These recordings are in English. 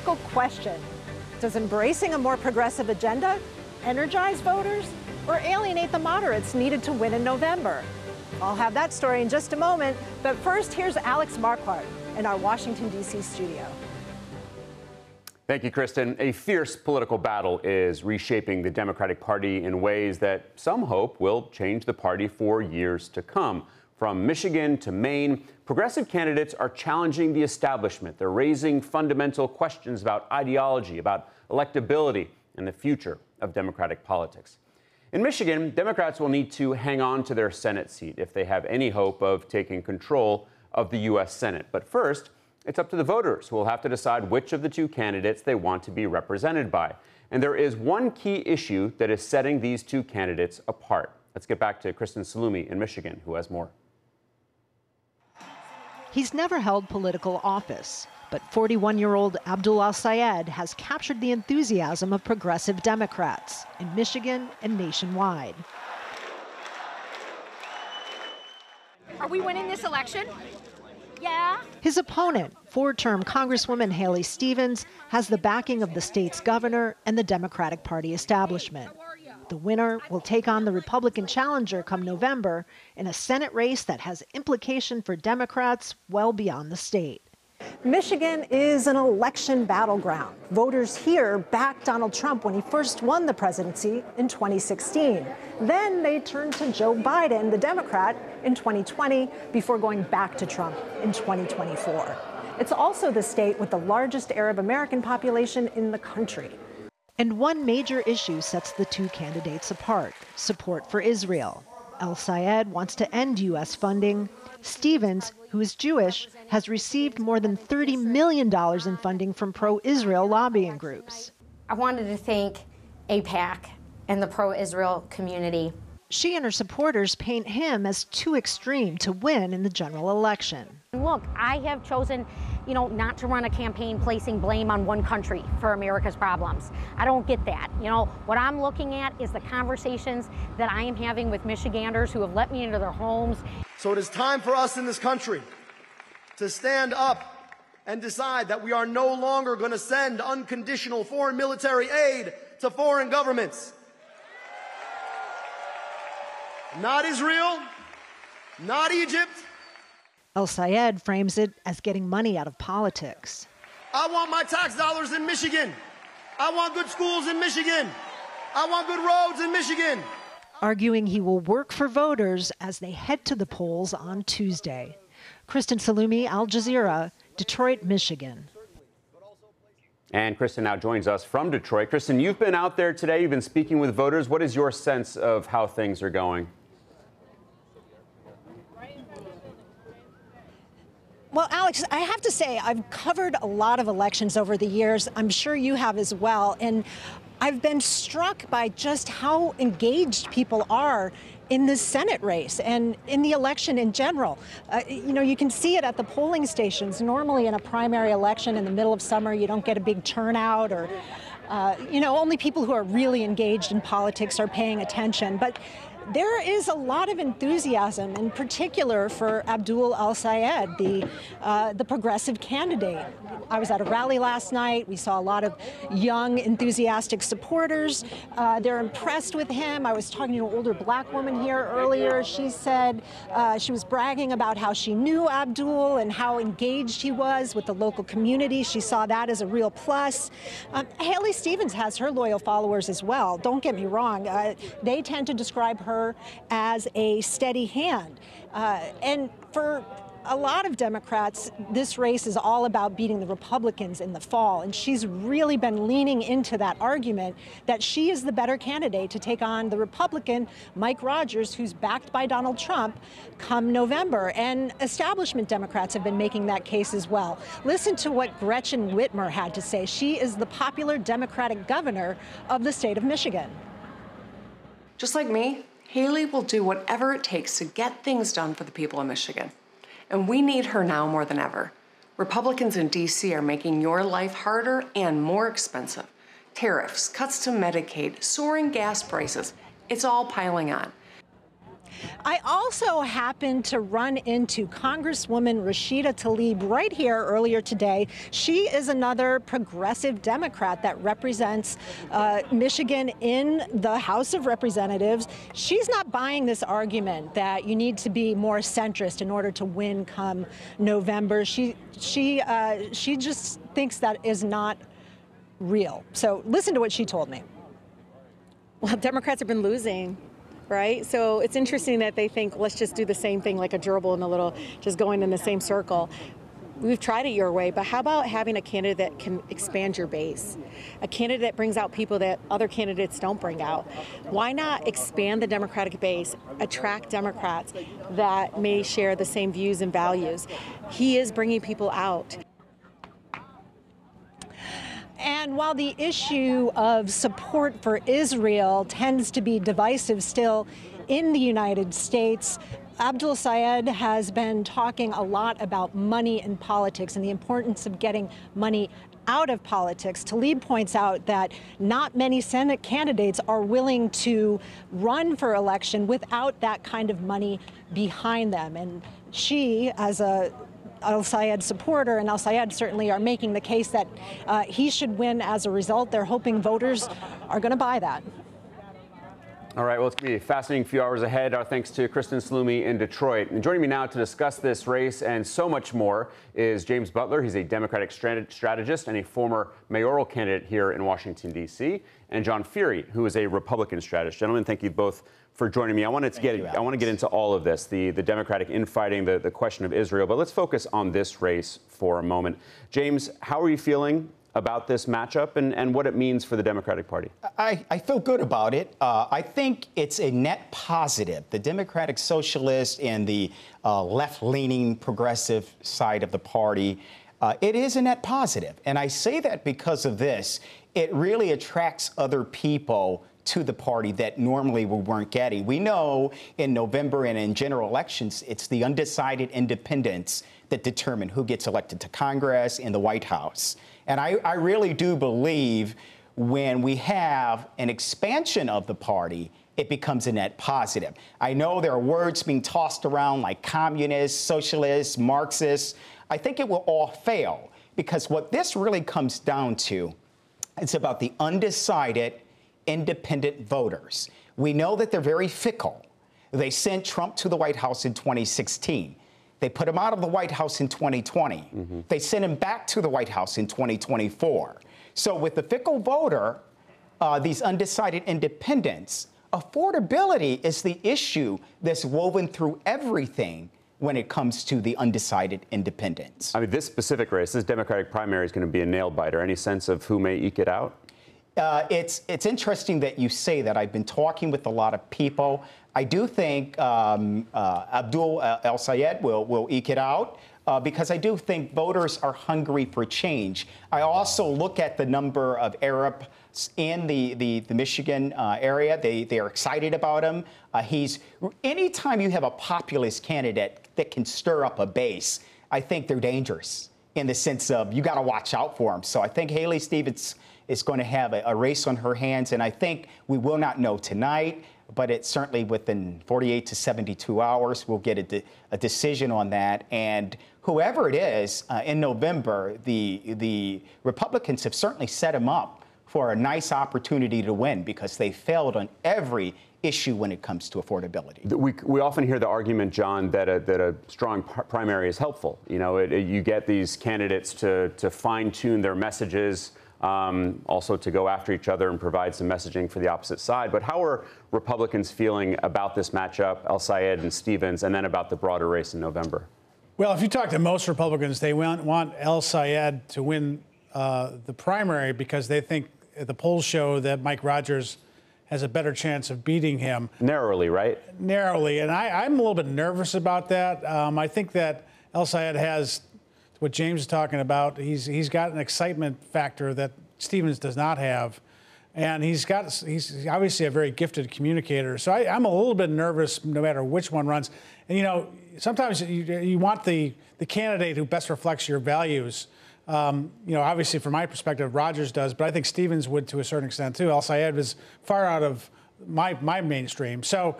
political question. Does embracing a more progressive agenda energize voters or alienate the moderates needed to win in November? I'll have that story in just a moment, but first, here's Alex Marquardt in our Washington, D.C. studio. Thank you, Kristen. A fierce political battle is reshaping the Democratic Party in ways that some hope will change the party for years to come. From Michigan to Maine, progressive candidates are challenging the establishment. They're raising fundamental questions about ideology, about electability, and the future of Democratic politics. In Michigan, Democrats will need to hang on to their Senate seat if they have any hope of taking control of the U.S. Senate. But first, it's up to the voters who will have to decide which of the two candidates they want to be represented by. And there is one key issue that is setting these two candidates apart. Let's get back to Kristen Salumi in Michigan, who has more. He's never held political office, but 41-year-old Abdul Al-Sayed has captured the enthusiasm of progressive Democrats in Michigan and nationwide. Are we winning this election? Yeah. His opponent, four-term Congresswoman Haley Stevens, has the backing of the state's governor and the Democratic Party establishment. The winner will take on the Republican challenger come November in a Senate race that has implication for Democrats well beyond the state. Michigan is an election battleground. Voters here backed Donald Trump when he first won the presidency in 2016. Then they turned to Joe Biden, the Democrat, in 2020 before going back to Trump in 2024. It's also the state with the largest Arab American population in the country. And one major issue sets the two candidates apart: support for Israel. Al-Sayed wants to end U.S. funding. Stevens, who is Jewish, has received more than $30 million in funding from pro-Israel lobbying groups. I wanted to thank AIPAC and the pro-Israel community. She and her supporters paint him as too extreme to win in the general election. Look, I have chosen, not to run a campaign placing blame on one country for America's problems. I don't get that. What I'm looking at is the conversations that I am having with Michiganders who have let me into their homes. So it is time for us in this country to stand up and decide that we are no longer going to send unconditional foreign military aid to foreign governments. Not Israel, not Egypt. Al-Sayed frames it as getting money out of politics. I want my tax dollars in Michigan. I want good schools in Michigan. I want good roads in Michigan. Arguing he will work for voters as they head to the polls on Tuesday. Kristen Salumi, Al Jazeera, Detroit, Michigan. And Kristen now joins us from Detroit. Kristen, you've been out there today. You've been speaking with voters. What is your sense of how things are going? Well, Alex, I have to say, I've covered a lot of elections over the years. I'm sure you have as well. And I've been struck by just how engaged people are in the Senate race and in the election in general. You can see it at the polling stations. Normally in a primary election in the middle of summer, you don't get a big turnout, or, only people who are really engaged in politics are paying attention. But there is a lot of enthusiasm, in particular for Abdul Al-Sayed, the progressive candidate. I was at a rally last night. We saw a lot of young, enthusiastic supporters. They're impressed with him. I was talking to an older black woman here earlier. She said she was bragging about how she knew Abdul and how engaged he was with the local community. She saw that as a real plus. Haley Stevens has her loyal followers as well. Don't get me wrong. They tend to describe her as a steady hand. And for a lot of Democrats, this race is all about beating the Republicans in the fall. And she's really been leaning into that argument that she is the better candidate to take on the Republican, Mike Rogers, who's backed by Donald Trump, come November. And establishment Democrats have been making that case as well. Listen to what Gretchen Whitmer had to say. She is the popular Democratic governor of the state of Michigan. Just like me, Haley will do whatever it takes to get things done for the people of Michigan. And we need her now more than ever. Republicans in D.C. are making your life harder and more expensive. Tariffs, cuts to Medicaid, soaring gas prices, it's all piling on. I also happened to run into Congresswoman Rashida Tlaib right here earlier today. She is another progressive Democrat that represents Michigan in the House of Representatives. She's not buying this argument that you need to be more centrist in order to win come November. She just thinks that is not real. So listen to what she told me. Well, Democrats have been losing, right? So it's interesting that they think, let's just do the same thing like a gerbil and a little, just going in the same circle. We've tried it your way, but how about having a candidate that can expand your base? A candidate that brings out people that other candidates don't bring out. Why not expand the Democratic base, attract Democrats that may share the same views and values? He is bringing people out. And while the issue of support for Israel tends to be divisive still in the United States, Abdul Sayed has been talking a lot about money in politics and the importance of getting money out of politics. Tlaib points out that not many Senate candidates are willing to run for election without that kind of money behind them. And she, as a al-Sayed supporter, and al-Sayed certainly are making the case that he should win as a result. They're hoping voters are going to buy that. All right, well, it's going to be a fascinating few hours ahead. Our thanks to Kristen Salumi in Detroit. And joining me now to discuss this race and so much more is James Butler. He's a Democratic strategist and a former mayoral candidate here in Washington, D.C., and John Feehery, who is a Republican strategist. Gentlemen, thank you both for joining me. I want to get into all of this, the Democratic infighting, the question of Israel, but let's focus on this race for a moment. James, how are you feeling about this matchup and what it means for the Democratic Party? I feel good about it. I think it's a net positive. The Democratic Socialist and the left-leaning progressive side of the party, it is a net positive. And I say that because of this. It really attracts other people to the party that normally we weren't getting. We know in November and in general elections, it's the undecided independents that determine who gets elected to Congress and the White House. And I really do believe when we have an expansion of the party, it becomes a net positive. I know there are words being tossed around like communists, socialists, Marxists. I think it will all fail because what this really comes down to, it's about the undecided independent voters. We know that they're very fickle. They sent Trump to the White House in 2016. They put him out of the White House in 2020. They sent him back to the White House in 2024. So with the fickle voter, these undecided independents, affordability is the issue that's woven through everything when it comes to the undecided independents. I mean, this specific race, this Democratic primary is going to be a nail-biter. Any sense of who may eke it out? It's interesting that you say that. I've been talking with a lot of people. I do think Abdul al-Sayed will eke it out because I do think voters are hungry for change. I also look at the number of Arabs in the Michigan area. They are excited about him. Anytime you have a populist candidate that can stir up a base, I think they're dangerous in the sense of you got to watch out for them. So I think Haley Stevens is going to have a race on her hands, and I think we will not know tonight, but it's certainly within 48 to 72 hours, we'll get a decision on that. And whoever it is in November, the Republicans have certainly set him up for a nice opportunity to win because they failed on every issue when it comes to affordability. We often hear the argument, John, that a strong primary is helpful. You know, you get these candidates to fine-tune their messages, also to go after each other and provide some messaging for the opposite side. But how are Republicans feeling about this matchup, al-Sayed and Stevens, and then about the broader race in November? Well, if you talk to most Republicans, they want al-Sayed to win the primary because they think the polls show that Mike Rogers has a better chance of beating him. Narrowly, right? Narrowly. And I'm a little bit nervous about that. I think that al-Sayed has what James is talking about. He's got an excitement factor that Stevens does not have. And he's obviously a very gifted communicator. So I'm a little bit nervous no matter which one runs. And, you know, sometimes you want the candidate who best reflects your values. You know, obviously, from my perspective, Rogers does, but I think Stevens would to a certain extent, too. al-Sayed is far out of my mainstream. So,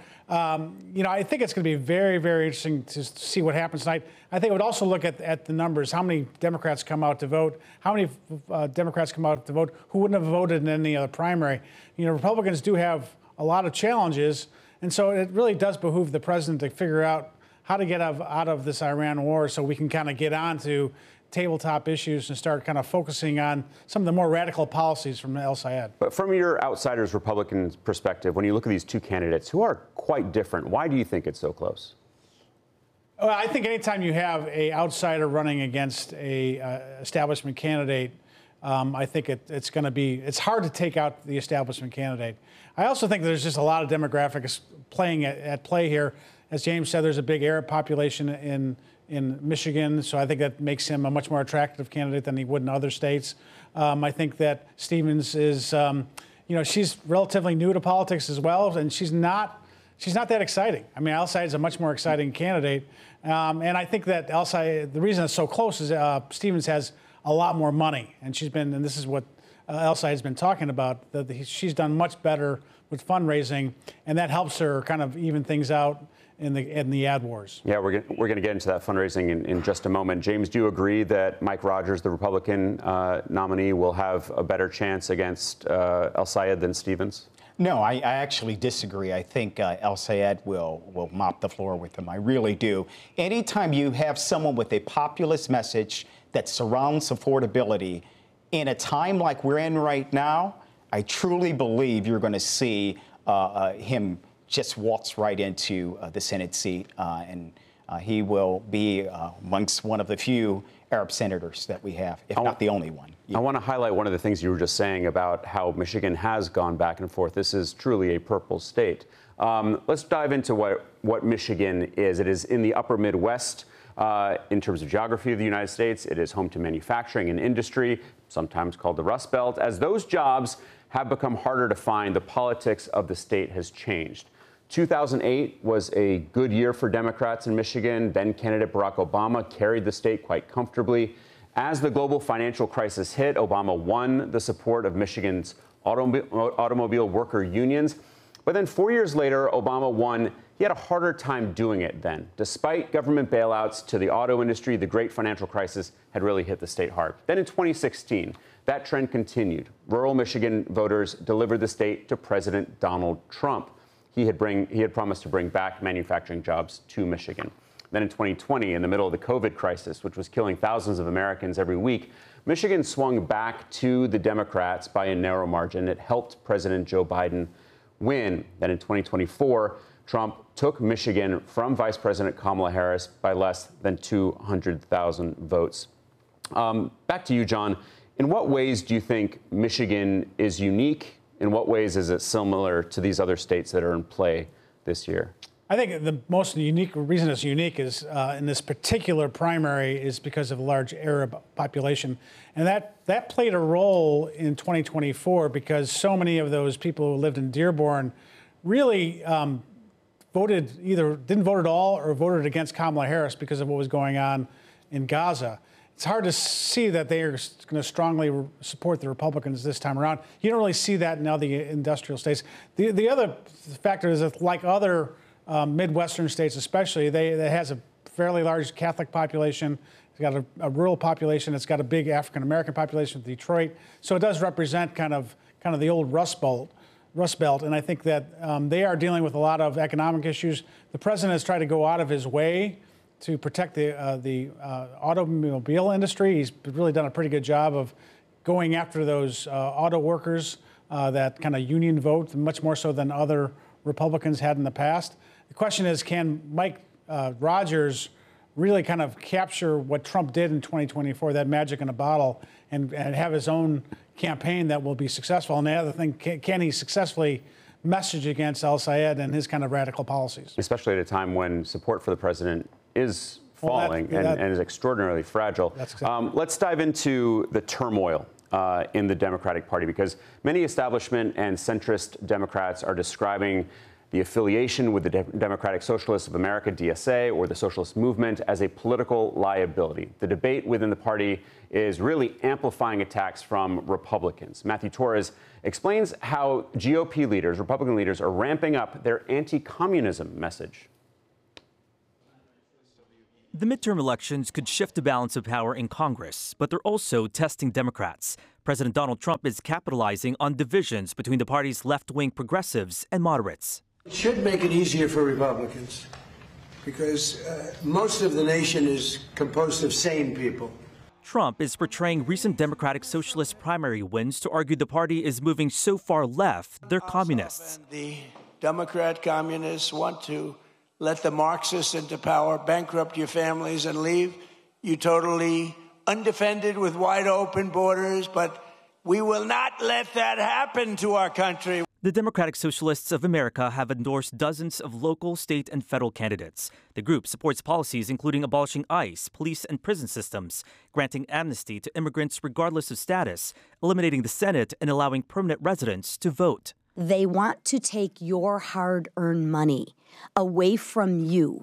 I think it's going to be very, very interesting to see what happens tonight. I think I would also look at the numbers, how many Democrats come out to vote, how many Democrats come out to vote who wouldn't have voted in any other primary. Republicans do have a lot of challenges, and so it really does behoove the president to figure out how to get out of this Iran war so we can kind of get on to tabletop issues and start kind of focusing on some of the more radical policies from El Sayed. But from your outsider's Republican perspective, when you look at these two candidates who are quite different, why do you think it's so close? Well, I think anytime you have an outsider running against a establishment candidate, I think it's hard to take out the establishment candidate. I also think there's just a lot of demographics playing at play here. As James said, there's a big Arab population in Michigan, so I think that makes him a much more attractive candidate than he would in other states. I think that Stevens is, she's relatively new to politics as well, and she's not that exciting. I mean, El Sayed is a much more exciting candidate, and I think that El Sayed, the reason it's so close is Stevens has a lot more money, and this is what El Sayed has been talking about, that she's done much better with fundraising, and that helps her kind of even things out in the ad wars. Yeah, we're going to get into that fundraising in just a moment. James, do you agree that Mike Rogers, the Republican nominee, will have a better chance against El Sayed than Stevens? No, I actually disagree. I think El Sayed will mop the floor with him. I really do. Anytime you have someone with a populist message that surrounds affordability in a time like we're in right now, I truly believe you're going to see him just waltz right into the Senate seat, and he will be amongst one of the few Arab senators that we have, if not the only one. I want to highlight one of the things you were just saying about how Michigan has gone back and forth. This is truly a purple state. Let's dive into what Michigan is. It is in the upper Midwest in terms of geography of the United States. It is home to manufacturing and industry, sometimes called the Rust Belt. As those jobs have become harder to find, the politics of the state has changed. 2008 was a good year for Democrats in Michigan. Then candidate Barack Obama carried the state quite comfortably. As the global financial crisis hit, Obama won the support of Michigan's automobile worker unions. But then 4 years later, Obama won. He had a harder time doing it then. Despite government bailouts to the auto industry, the great financial crisis had really hit the state hard. Then in 2016, that trend continued. Rural Michigan voters delivered the state to President Donald Trump. He had promised to bring back manufacturing jobs to Michigan. Then in 2020, in the middle of the COVID crisis, which was killing thousands of Americans every week, Michigan swung back to the Democrats by a narrow margin. It helped President Joe Biden win. Then in 2024, Trump took Michigan from Vice President Kamala Harris by less than 200,000 votes. Back to you, John. In what ways do you think Michigan is unique? In what ways is it similar to these other states that are in play this year? I think the most unique reason it's unique is in this particular primary is because of a large Arab population. And that played a role in 2024 because so many of those people who lived in Dearborn really didn't vote at all or voted against Kamala Harris because of what was going on in Gaza. It's hard to see that they are going to strongly support the Republicans this time around. You don't really see that in other industrial states. The other factor is that, like other Midwestern states especially, it has a fairly large Catholic population. It's got a rural population. It's got a big African-American population, Detroit. So it does represent kind of the old Rust Belt. And I think that they are dealing with a lot of economic issues. The president has tried to go out of his way to protect the automobile industry. He's really done a pretty good job of going after those auto workers that kind of union vote, much more so than other Republicans had in the past. The question is, can Mike Rogers really kind of capture what Trump did in 2024, that magic in a bottle, and have his own campaign that will be successful? And the other thing, can he successfully message against El Sayed and his kind of radical policies? Especially at a time when support for the president is falling and is extraordinarily fragile. Let's dive into the turmoil in the Democratic Party, because many establishment and centrist Democrats are describing the affiliation with the Democratic Socialists of America, DSA, or the Socialist Movement as a political liability. The debate within the party is really amplifying attacks from Republicans. Matthew Torres explains how GOP leaders, Republican leaders, are ramping up their anti-communism message. The midterm elections could shift the balance of power in Congress, but they're also testing Democrats. President Donald Trump is capitalizing on divisions between the party's left-wing progressives and moderates. It should make it easier for Republicans because most of the nation is composed of sane people. Trump is portraying recent Democratic Socialist primary wins to argue the party is moving so far left, they're communists. The Democrat communists want to let the Marxists into power, bankrupt your families, and leave you totally undefended with wide open borders. But we will not let that happen to our country. The Democratic Socialists of America have endorsed dozens of local, state, and federal candidates. The group supports policies including abolishing ICE, police and prison systems, granting amnesty to immigrants regardless of status, eliminating the Senate, and allowing permanent residents to vote. They want to take your hard-earned money away from you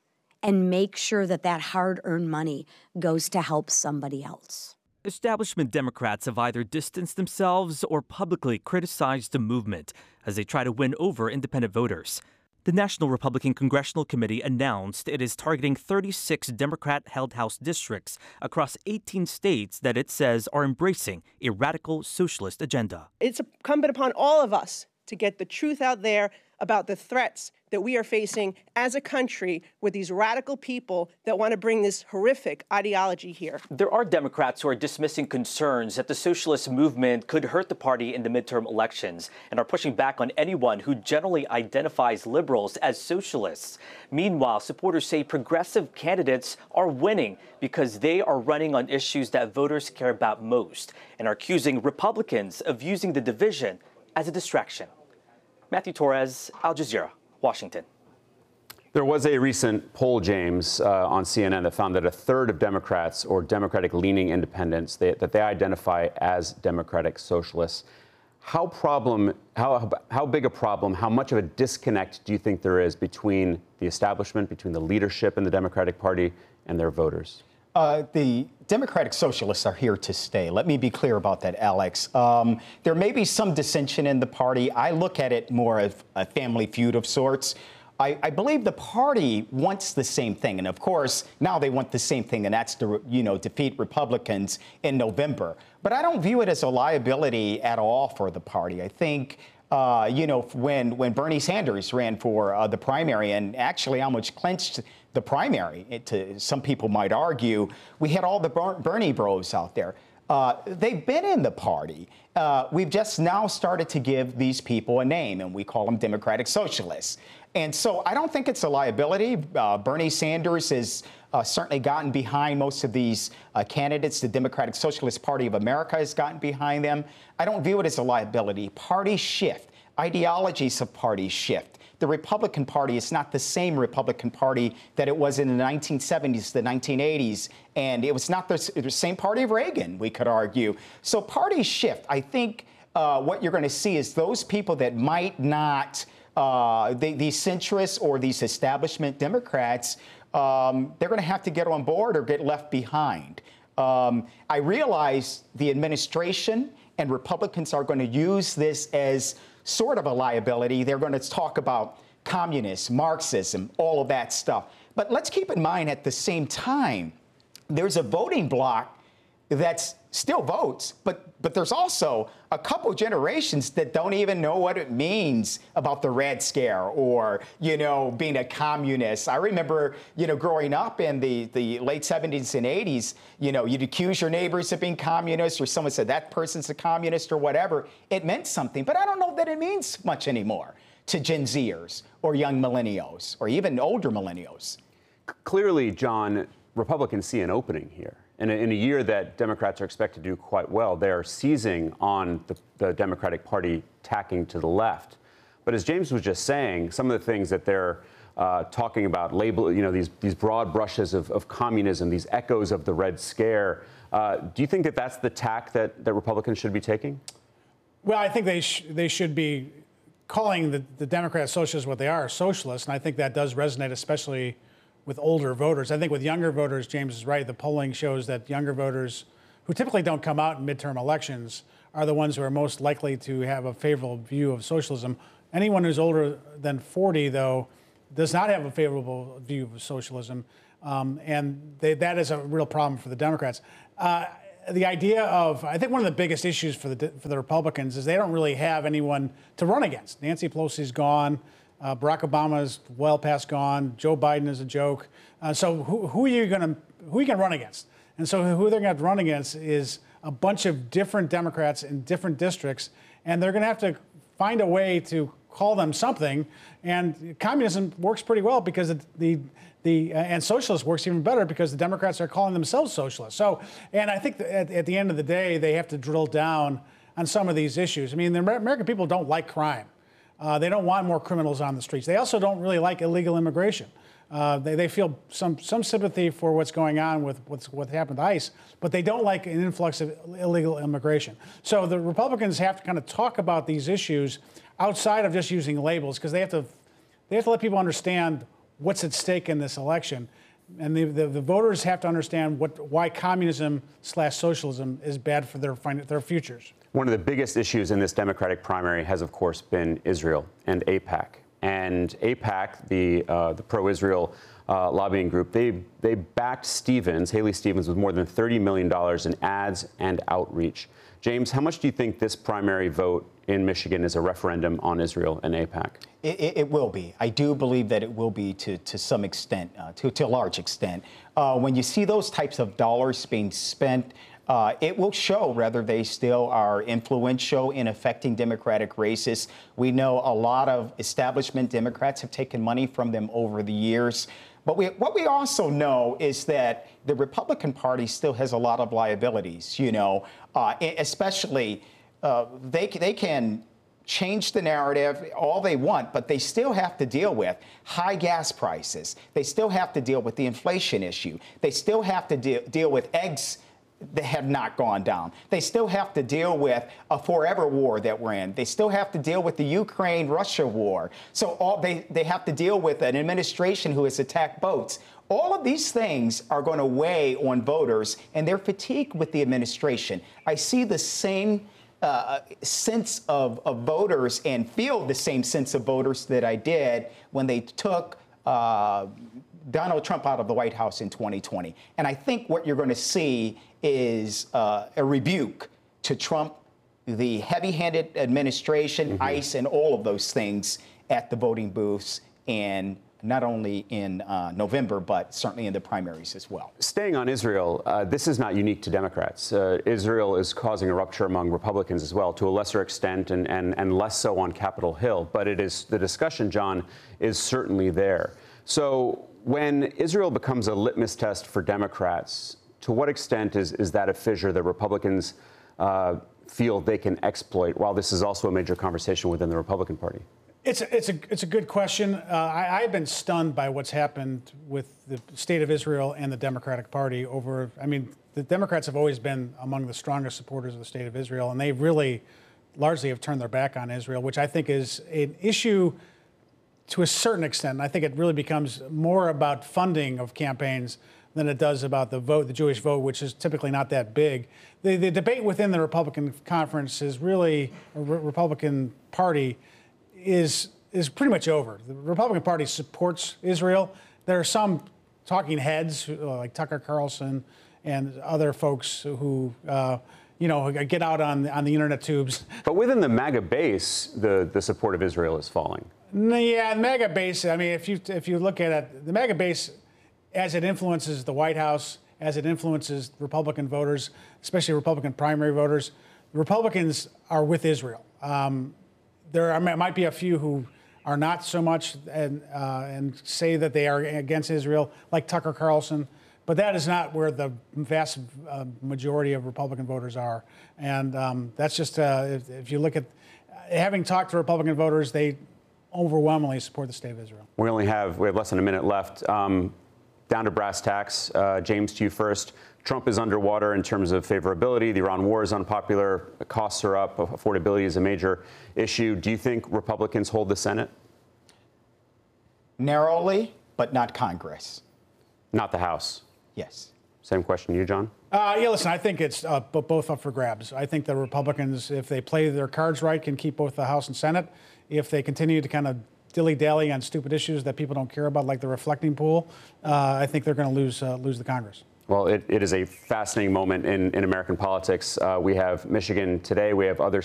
and make sure that that hard-earned money goes to help somebody else. Establishment Democrats have either distanced themselves or publicly criticized the movement as they try to win over independent voters. The National Republican Congressional Committee announced it is targeting 36 Democrat-held House districts across 18 states that it says are embracing a radical socialist agenda. It's incumbent upon all of us to get the truth out there about the threats that we are facing as a country with these radical people that want to bring this horrific ideology here. There are Democrats who are dismissing concerns that the socialist movement could hurt the party in the midterm elections and are pushing back on anyone who generally identifies liberals as socialists. Meanwhile, supporters say progressive candidates are winning because they are running on issues that voters care about most and are accusing Republicans of using the division as a distraction. Matthew Torres, Al Jazeera, Washington. There was a recent poll, James, on CNN that found that a third of Democrats or Democratic-leaning independents that they identify as Democratic socialists. How big a problem, how much of a disconnect do you think there is between the establishment, between the leadership in the Democratic Party and their voters? The Democratic Socialists are here to stay. Let me be clear about that, Alex. There may be some dissension in the party. I look at it more as a family feud of sorts. I believe the party wants the same thing. And of course, now they want the same thing, and that's to, defeat Republicans in November. But I don't view it as a liability at all for the party. I think, when Bernie Sanders ran for the primary and actually almost clinched the primary, some people might argue, we had all the Bernie bros out there. They've been in the party. We've just now started to give these people a name, and we call them Democratic Socialists. And so I don't think it's a liability. Bernie Sanders has certainly gotten behind most of these candidates. The Democratic Socialist Party of America has gotten behind them. I don't view it as a liability. Parties shift. Ideologies of parties shift. The Republican Party is not the same Republican Party that it was in the 1970s, the 1980s, and it was not the same party of Reagan, we could argue. So parties shift. I think what you're going to see is those people that might not, these centrists or these establishment Democrats, they're going to have to get on board or get left behind. I realize the administration and Republicans are going to use this as sort of a liability. They're going to talk about communists, Marxism, all of that stuff. But let's keep in mind at the same time, there's a voting bloc that still votes, but there's also a couple generations that don't even know what it means about the Red Scare or, being a communist. I remember, growing up in the late 70s and 80s, you'd accuse your neighbors of being communists or someone said that person's a communist or whatever. It meant something, but I don't know that it means much anymore to Gen Zers or young millennials or even older millennials. Clearly, John, Republicans see an opening here. In a year that Democrats are expected to do quite well, they are seizing on the Democratic Party tacking to the left. But as James was just saying, some of the things that they're talking about, these broad brushes of communism, these echoes of the Red Scare, do you think that that's the tack that Republicans should be taking? Well, I think they should be calling the Democrats socialists what they are, socialists, and I think that does resonate, especially with older voters. I think with younger voters, James is right. The polling shows that younger voters who typically don't come out in midterm elections are the ones who are most likely to have a favorable view of socialism. Anyone who's older than 40, though, does not have a favorable view of socialism, and that is a real problem for the Democrats. The idea of, I think one of the biggest issues for the Republicans is they don't really have anyone to run against. Nancy Pelosi's gone. Barack Obama's well past gone. Joe Biden is a joke. So who are you going to run against? And so who they're going to have to run against is a bunch of different Democrats in different districts, and they're going to have to find a way to call them something. And communism works pretty well because and socialist works even better because the Democrats are calling themselves socialists. So, and I think that at the end of the day, they have to drill down on some of these issues. I mean, the American people don't like crime. They don't want more criminals on the streets. They also don't really like illegal immigration. They feel some sympathy for what's going on with what happened to ICE, but they don't like an influx of illegal immigration. So the Republicans have to kind of talk about these issues outside of just using labels, because they have to let people understand what's at stake in this election. And the voters have to understand why communism/socialism is bad for their futures. One of the biggest issues in this Democratic primary has, of course, been Israel and AIPAC. And AIPAC, the pro-Israel lobbying group, they backed Haley Stevens, with more than $30 million in ads and outreach. James, how much do you think this primary vote in Michigan is a referendum on Israel and AIPAC? It will be. I do believe that it will be to some extent, to a large extent. When you see those types of dollars being spent, it will show whether they still are influential in affecting Democratic races. We know a lot of establishment Democrats have taken money from them over the years. But what we also know is that the Republican Party still has a lot of liabilities, especially they can change the narrative all they want, but they still have to deal with high gas prices. They still have to deal with the inflation issue. They still have to deal with eggs that have not gone down. They still have to deal with a forever war that we're in. They still have to deal with the Ukraine-Russia war. So they have to deal with an administration who has attacked boats. All of these things are going to weigh on voters, and they're fatigued with the administration. I see the same sense of voters and feel the same sense of voters that I did when they took Donald Trump out of the White House in 2020. And I think what you're going to see is a rebuke to Trump, the heavy-handed administration, ICE, and all of those things at the voting booths, and not only in November, but certainly in the primaries as well. Staying on Israel, this is not unique to Democrats. Israel is causing a rupture among Republicans as well, to a lesser extent and less so on Capitol Hill. But it is the discussion, John, is certainly there. So when Israel becomes a litmus test for Democrats, to what extent is that a fissure that Republicans feel they can exploit, while this is also a major conversation within the Republican Party? It's a good question. I've been stunned by what's happened with the state of Israel and the Democratic Party over. I mean, the Democrats have always been among the strongest supporters of the state of Israel, and they really largely have turned their back on Israel, which I think is an issue to a certain extent. I think it really becomes more about funding of campaigns than it does about the vote, the Jewish vote, which is typically not that big. The debate within the Republican conference is really, or Republican Party, is pretty much over. The Republican Party supports Israel. There are some talking heads like Tucker Carlson and other folks who get out on the internet tubes. But within the MAGA base, the support of Israel is falling. Yeah, the MAGA base. I mean, if you look at it, the MAGA base, as it influences the White House, as it influences Republican voters, especially Republican primary voters, the Republicans are with Israel. There might be a few who are not so much and say that they are against Israel, like Tucker Carlson, but that is not where the vast majority of Republican voters are. And that's just, if you look at, having talked to Republican voters, they overwhelmingly support the state of Israel. We have less than a minute left. down to brass tacks. James, to you first. Trump is underwater in terms of favorability. The Iran war is unpopular. The costs are up. Affordability is a major issue. Do you think Republicans hold the Senate? Narrowly, but not Congress. Not the House? Yes. Same question to you, John? Yeah, listen, I think it's both up for grabs. I think the Republicans, if they play their cards right, can keep both the House and Senate. If they continue to kind of dilly-dally on stupid issues that people don't care about, like the reflecting pool, I think they're going to lose the Congress. Well, it is a fascinating moment in American politics. We have Michigan today. We have other